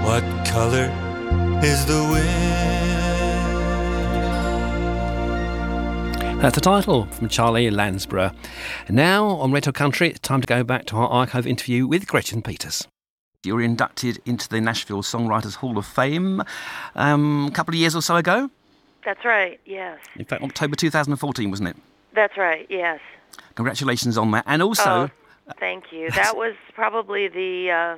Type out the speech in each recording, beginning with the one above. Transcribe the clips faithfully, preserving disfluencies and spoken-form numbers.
What color is the wind? That's the title from Charlie Lansborough. Now on Red Hot Country, it's time to go back to our archive interview with Gretchen Peters. You were inducted into the Nashville Songwriters Hall of Fame um, a couple of years or so ago. That's right, yes. In fact, October two thousand fourteen, wasn't it? That's right, yes. Congratulations on that. And also... Oh, thank you. That was probably the... Uh,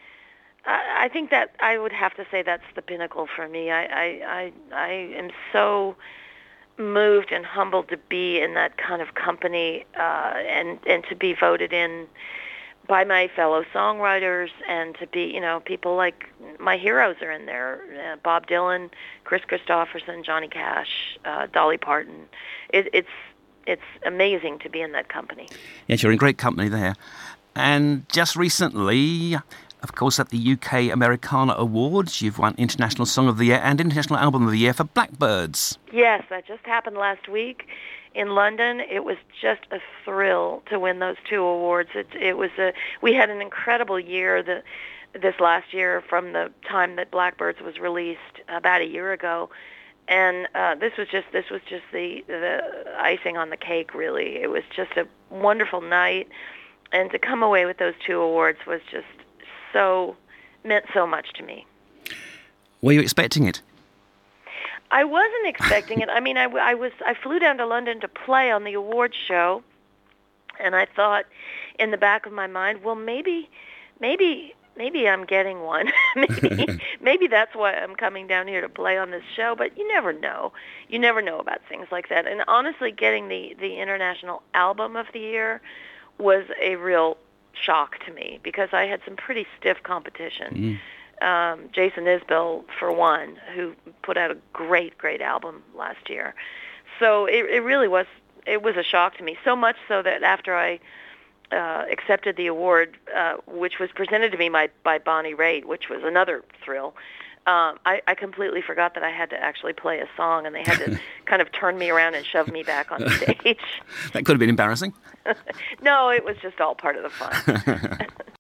I, I think that I would have to say that's the pinnacle for me. I, I, I, I am so moved and humbled to be in that kind of company uh, and, and to be voted in by my fellow songwriters, and to be, you know, people like my heroes are in there, uh, Bob Dylan, Chris Christopherson, Johnny Cash, uh, Dolly Parton. It, it's it's amazing to be in that company. Yes, you're in great company there. And just recently, of course, at the U K Americana Awards, you've won International Song of the Year and International Album of the Year for Blackbirds. Yes, that just happened last week in London. It was just a thrill to win those two awards. It, it was a we had an incredible year the, this last year from the time that Blackbirds was released about a year ago, and uh, this was just this was just the the icing on the cake. Really, it was just a wonderful night, and to come away with those two awards was just so meant so much to me. Were you expecting it? I wasn't expecting it. I mean, I, I was. I flew down to London to play on the awards show, and I thought, in the back of my mind, well, maybe, maybe, maybe I'm getting one. maybe, maybe that's why I'm coming down here to play on this show. But you never know. You never know about things like that. And honestly, getting the the International Album of the Year was a real shock to me, because I had some pretty stiff competition. Mm. Um, Jason Isbell, for one, who put out a great, great album last year. So it, it really was, it was a shock to me, so much so that after I uh, accepted the award, uh, which was presented to me by, by Bonnie Raitt, which was another thrill, um, I, I completely forgot that I had to actually play a song, and they had to kind of turn me around and shove me back on stage. That could have been embarrassing. No, it was just all part of the fun.